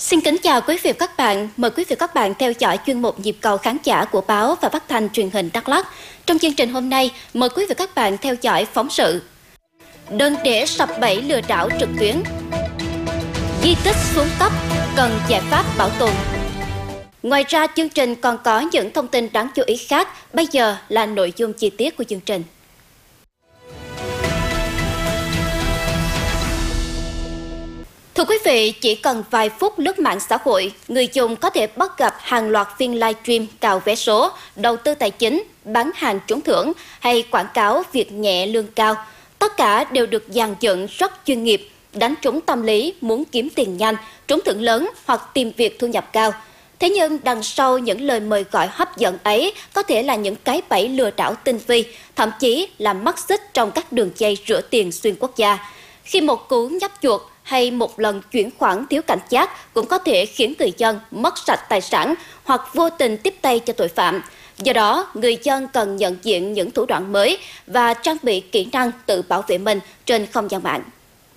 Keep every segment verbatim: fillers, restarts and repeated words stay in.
Xin kính chào quý vị và các bạn. Mời quý vị và các bạn theo dõi chuyên mục Nhịp cầu khán giả của báo và phát thanh truyền hình Đắk Lắk. Trong chương trình hôm nay, mời quý vị và các bạn theo dõi phóng sự Đơn để sập bẫy lừa đảo trực tuyến. Di tích xuống cấp, cần giải pháp bảo tồn. Ngoài ra, chương trình còn có những thông tin đáng chú ý khác. Bây giờ là nội dung chi tiết của chương trình. Thưa quý vị, chỉ cần vài phút lướt mạng xã hội, người dùng có thể bắt gặp hàng loạt phiên livestream cào vé số, đầu tư tài chính, bán hàng trúng thưởng hay quảng cáo việc nhẹ lương cao. Tất cả đều được dàn dựng rất chuyên nghiệp, đánh trúng tâm lý muốn kiếm tiền nhanh, trúng thưởng lớn hoặc tìm việc thu nhập cao. Thế nhưng đằng sau những lời mời gọi hấp dẫn ấy có thể là những cái bẫy lừa đảo tinh vi, thậm chí là mắc xích trong các đường dây rửa tiền xuyên quốc gia. Khi một cú nhấp chuột hay một lần chuyển khoản thiếu cảnh giác cũng có thể khiến người dân mất sạch tài sản hoặc vô tình tiếp tay cho tội phạm. Do đó, người dân cần nhận diện những thủ đoạn mới và trang bị kỹ năng tự bảo vệ mình trên không gian mạng.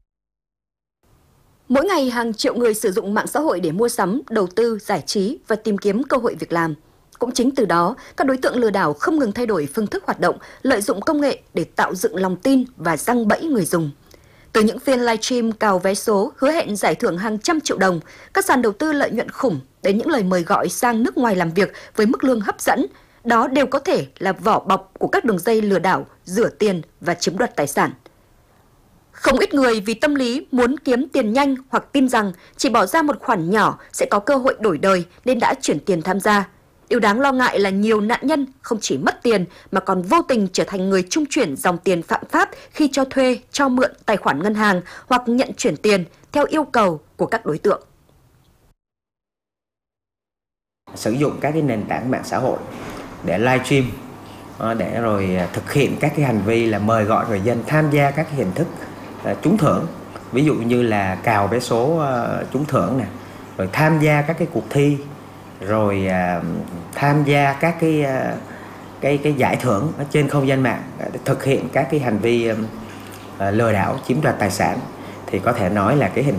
Mỗi ngày hàng triệu người sử dụng mạng xã hội để mua sắm, đầu tư, giải trí và tìm kiếm cơ hội việc làm. Cũng chính từ đó, các đối tượng lừa đảo không ngừng thay đổi phương thức hoạt động, lợi dụng công nghệ để tạo dựng lòng tin và giăng bẫy người dùng. Từ những phiên livestream cào vé số hứa hẹn giải thưởng hàng trăm triệu đồng, các sàn đầu tư lợi nhuận khủng đến những lời mời gọi sang nước ngoài làm việc với mức lương hấp dẫn, đó đều có thể là vỏ bọc của các đường dây lừa đảo, rửa tiền và chiếm đoạt tài sản. Không ít người vì tâm lý muốn kiếm tiền nhanh hoặc tin rằng chỉ bỏ ra một khoản nhỏ sẽ có cơ hội đổi đời nên đã chuyển tiền tham gia. Điều đáng lo ngại là nhiều nạn nhân không chỉ mất tiền mà còn vô tình trở thành người trung chuyển dòng tiền phạm pháp khi cho thuê, cho mượn tài khoản ngân hàng hoặc nhận chuyển tiền theo yêu cầu của các đối tượng. Sử dụng các cái nền tảng mạng xã hội để livestream, để rồi thực hiện các cái hành vi là mời gọi người dân tham gia các cái hình thức trúng thưởng, ví dụ như là cào vé số trúng thưởng này, rồi tham gia các cái cuộc thi, rồi uh, tham gia các cái uh, cái cái giải thưởng ở trên không gian mạng để thực hiện các cái hành vi uh, lừa đảo chiếm đoạt tài sản, thì có thể nói là cái hình